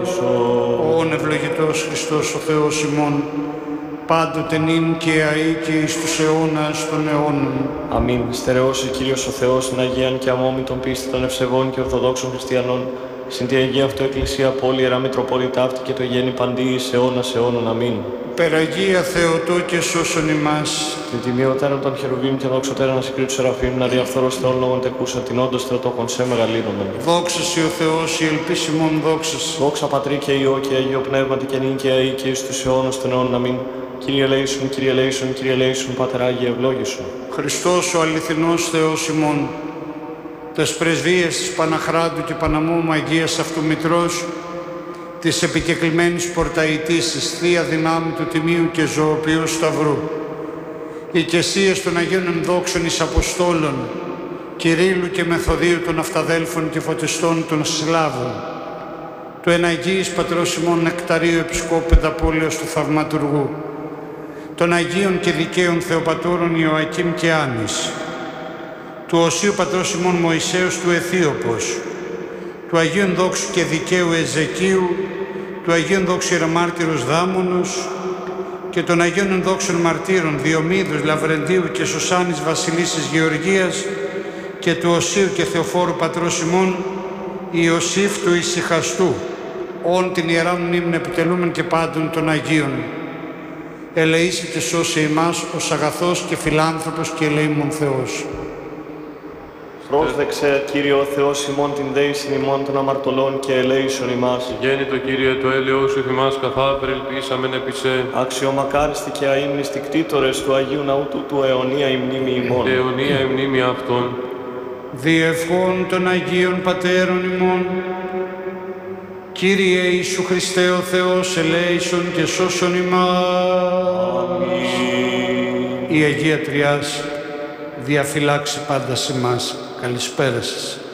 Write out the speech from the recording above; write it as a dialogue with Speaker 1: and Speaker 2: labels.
Speaker 1: Ον ευλογητός Χριστός ο Θεός ημών, πάντοτε νυν και αεί και εις τους αιώνας των αιώνων.
Speaker 2: Αμήν. Στερεώσει Κύριος ο Θεός την Αγίαν και αμόμητον πίστη των ευσεβών και ορθοδόξων χριστιανών, συν τη Αγία αυτό Εκκλησία πόλη, Ιερά Μητροπόλητα αυτή και το γέννη παντή εις αιώνας αιώνων. Αμήν.
Speaker 1: Περαγία Θεοτό και σώσον ημάς.
Speaker 2: Την τιμιωτέρων των χερουβίμ και δόξωτέρων ασυκρίτου Σεραφείμ, να διαφθορός Θεών λόγων τεκούσα, την όντως Θεοτόκον σε μεγαλύνομεν.
Speaker 1: Δόξα σοι ο Θεός, η ελπίς ημών δόξα.
Speaker 2: Δόξα Πατρί και Υιό και Αγίο Πνεύματι και νυν και αεί και εις τους αιώνας των αιώνων. Αμήν. Κύριε ελέησον, Κύριε ελέησον, Κύριε ελέησον, Πάτερ Άγιε ευλόγησον.
Speaker 1: Χριστός ο αληθινός Θεός ημών, τες πρεσβείες της Παναχράντου και Παναμόμου Αγίας Αυτού Μητρός, της επικεκλημένης πορταϊτής της Θεία Δυνάμει του Τιμίου και Ζωοποιού Σταυρού, οι οικεσίες των Αγίων Ενδόξων εις Αποστόλων, Κυρίλλου και Μεθοδίου των Αυταδέλφων και Φωτιστών των Συλλάβων, του Εναγίης Πατρός ημών Νεκταρίου Επισκόπου Πενταπόλεως του Θαυματουργού, των Αγίων και Δικαίων Θεοπατώρων Ιωακήμ και Άνης, του Οσίου Πατρός ημών Μωυσέως του Αιθίωπος, του Αγίου Ενδόξου και Δικαίου Εζεκίου, του Αγίου Ενδόξου Ιερομάρτυρος Δάμονος και των Αγίων Ενδόξων Μαρτύρων Διομήδους, Λαβρεντίου και Σωσάνης Βασιλίσσης Γεωργίας και του Οσίου και Θεοφόρου Πατρός ημών Ιωσήφ του Ησυχαστού, όν την Ιερά Μνήμην επιτελούμεν και πάντων των Αγίων. Ελεήσει και σώσε ημάς ως αγαθός και φιλάνθρωπος και ελεήμων Θεός.
Speaker 2: Πρόσδεξε, Κύριε ο Θεός ημών, την δέησιν ημών των αμαρτωλών και ελέησον ημάς.
Speaker 3: Γέννητο Κύριε, το έλεος σου θυμάς καθά περιλπίσαμεν επί σε.
Speaker 2: Αξιομακάριστοι και αείμνηστοι κτήτορες του Αγίου Ναού του αιωνία η μνήμη ημών.
Speaker 3: Αιωνία η μνήμη αυτών.
Speaker 1: Διευχών των Αγίων Πατέρων ημών, Κύριε Ιησού Χριστέ ο Θεός, ελέησον και σώσον ημάς.
Speaker 2: Αμήν.
Speaker 1: Η Αγία Τριάς διαφυλάξει πάντα σε εμάς. Καλησπέρα σας.